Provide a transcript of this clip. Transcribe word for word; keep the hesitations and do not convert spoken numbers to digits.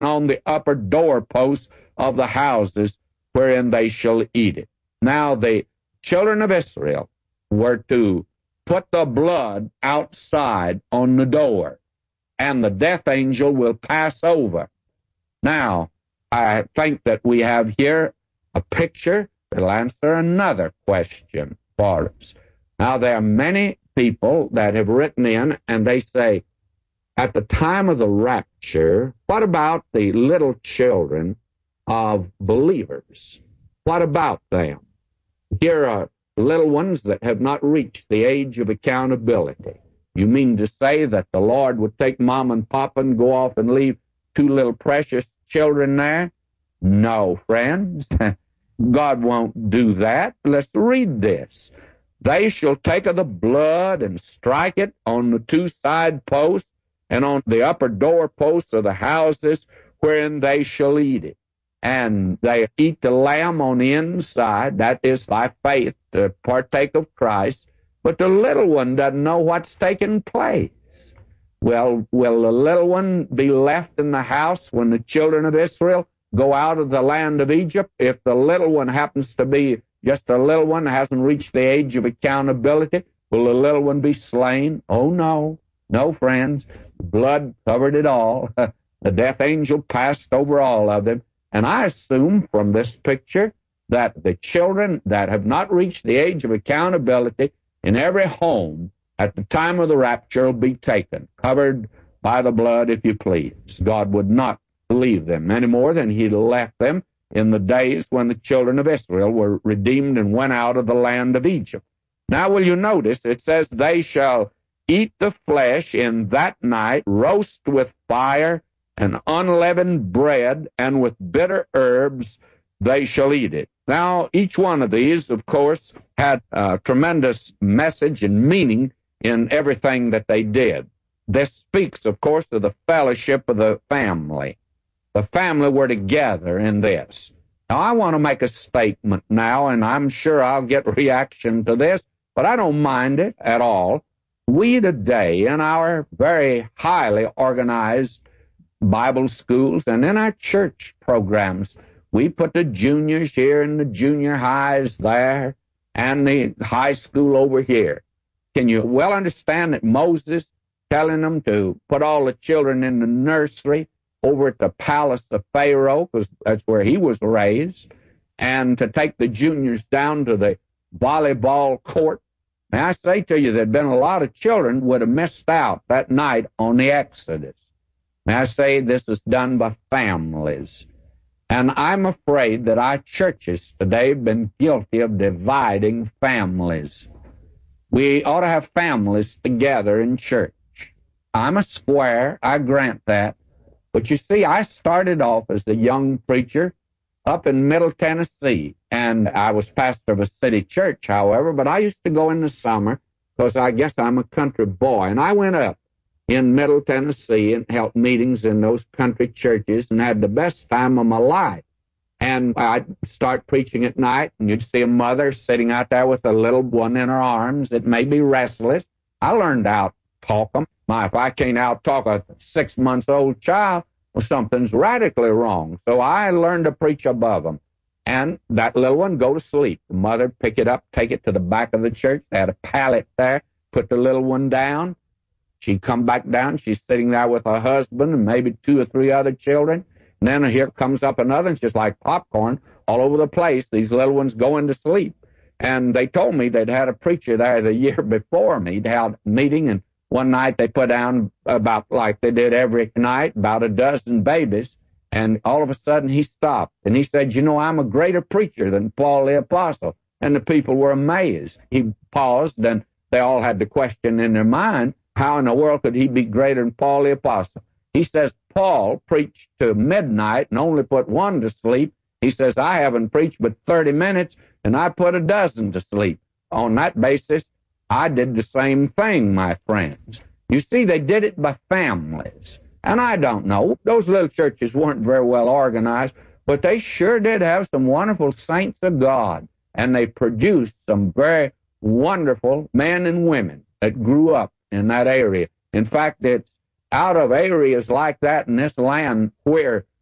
on the upper doorposts of the houses wherein they shall eat it. Now the children of Israel were to put the blood outside on the door, and the death angel will pass over. Now, I think that we have here a picture that will answer another question for us. Now, there are many people that have written in, and they say, at the time of the rapture, what about the little children of believers? What about them? Here are little ones that have not reached the age of accountability. You mean to say that the Lord would take mom and papa and go off and leave two little precious children there? No, friends. God won't do that. Let's read this. They shall take of the blood and strike it on the two side posts and on the upper door posts of the houses wherein they shall eat it. And they eat the lamb on the inside, that is by faith, to partake of Christ. But the little one doesn't know what's taking place. Well, will the little one be left in the house when the children of Israel go out of the land of Egypt? If the little one happens to be just a little one that hasn't reached the age of accountability, will the little one be slain? Oh, no. No, friends. Blood covered it all. The death angel passed over all of them. And I assume from this picture that the children that have not reached the age of accountability in every home at the time of the rapture will be taken, covered by the blood, if you please. God would not leave them any more than he left them in the days when the children of Israel were redeemed and went out of the land of Egypt. Now, will you notice it says, they shall eat the flesh in that night, roast with fire, and unleavened bread, and with bitter herbs they shall eat it. Now, each one of these, of course, had a tremendous message and meaning in everything that they did. This speaks, of course, of the fellowship of the family. The family were together in this. Now, I want to make a statement now, and I'm sure I'll get reaction to this, but I don't mind it at all. We today, in our very highly organized Bible schools and in our church programs, we put the juniors here and the junior highs there and the high school over here. Can you well understand that Moses telling them to put all the children in the nursery over at the palace of Pharaoh, because that's where he was raised, and to take the juniors down to the volleyball court? May I say to you, there'd been a lot of children would have missed out that night on the Exodus. May I say this is done by families. And I'm afraid that our churches today have been guilty of dividing families. We ought to have families together in church. I'm a square, I grant that. But you see, I started off as a young preacher up in Middle Tennessee, and I was pastor of a city church, however, but I used to go in the summer because I guess I'm a country boy, and I went up in Middle Tennessee and held meetings in those country churches and had the best time of my life. And I'd start preaching at night, and you'd see a mother sitting out there with a little one in her arms that may be restless. I learned to out-talk them. My, if I can't out-talk a six-month-old child, well, something's radically wrong. So I learned to preach above them. And that little one go to sleep. The mother pick it up, take it to the back of the church. They had a pallet there, put the little one down. She'd come back down. She's sitting there with her husband and maybe two or three other children. And then here comes up another, and it's just like popcorn all over the place. These little ones going to sleep. And they told me they'd had a preacher there the year before me. They'd had a meeting, and one night they put down about, like they did every night, about a dozen babies. And all of a sudden he stopped, and he said, you know, I'm a greater preacher than Paul the Apostle. And the people were amazed. He paused, and they all had the question in their mind, how in the world could he be greater than Paul the Apostle? He says, Paul preached to midnight and only put one to sleep. He says, I haven't preached but thirty minutes, and I put a dozen to sleep. On that basis, I did the same thing, my friends. You see, they did it by families. And I don't know, those little churches weren't very well organized, but they sure did have some wonderful saints of God, and they produced some very wonderful men and women that grew up in that area. In fact, it's out of areas like that in this land where